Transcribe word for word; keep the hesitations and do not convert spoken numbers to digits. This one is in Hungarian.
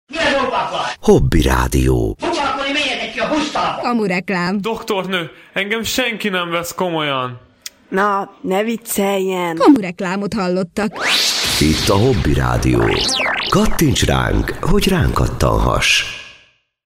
Mi az olvakban? Hobby Rádió. Foglalkozni menjetek ki a busztalba! Kamureklám. Doktornő, engem senki nem vesz komolyan. Na, ne vicceljen. Kamureklámot hallottak. Itt a Hobby Rádió. Kattints ránk, hogy ránk kattanhass.